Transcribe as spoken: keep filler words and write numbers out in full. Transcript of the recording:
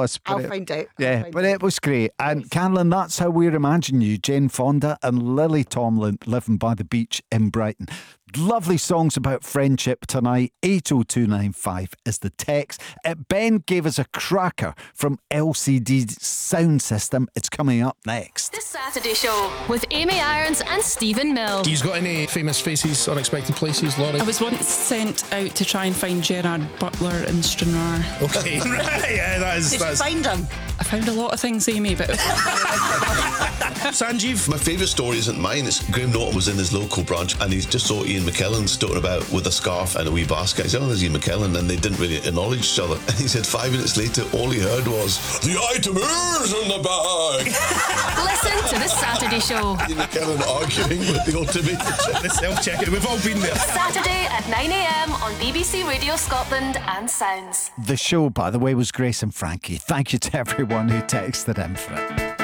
us. I'll it, find out. Yeah, I'll find but out. it was great. And Yes. Carolyn, that's how we imagine you. Jane Fonda and Lily Tomlin living by the beach in Brighton. Lovely songs about friendship tonight. eight oh two nine five is the text. Uh, Ben gave us a cracker from L C D's sound system. It's coming up next. The Saturday Show with Amy Irons and Stephen Mill. He's got any famous faces, unexpected places, Laurie? I was once sent out to try and find Gerard Butler in Stranraer. Okay, right, yeah, that is. Did That's... you find him? I found a lot of things, Amy, but Sanjeev. My favourite story isn't mine. It's Graham Norton was in his local branch and he just saw Ian McKellen stoking about with a scarf and a wee basket. He said, oh, there's Ian McKellen, and they didn't really acknowledge each other. And he said five minutes later, all he heard was, the item is in the bag. Listen to The Saturday Show. Ian McKellen arguing with the automated check. The self-checking. We've all been there. Saturday at nine a.m. on B B C Radio Scotland and Sounds. The show, by the way, was Grace and Frankie. Thank you to everyone who texted in for it.